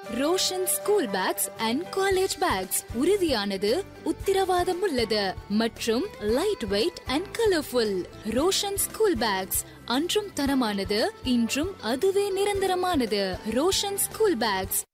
Roshan school packs and college bags உறுதியானது, உத்திரவாதம் உள்ளது மற்றும் light weight and colourful. Roshan school packs அன்றும் தரமானது, இன்றும் அதுவே நிரந்தரமானது. Roshan school packs.